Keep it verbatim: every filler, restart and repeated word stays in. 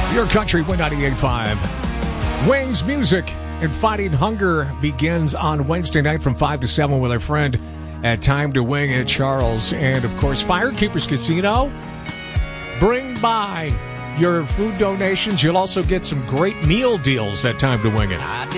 Your country, one ninety-eight point five. Wings Music and Fighting Hunger begins on Wednesday night from five to seven with our friend at Time to Wing at Charles. And, of course, Firekeepers Casino. Bring by your food donations. You'll also get some great meal deals at Time to Wing It.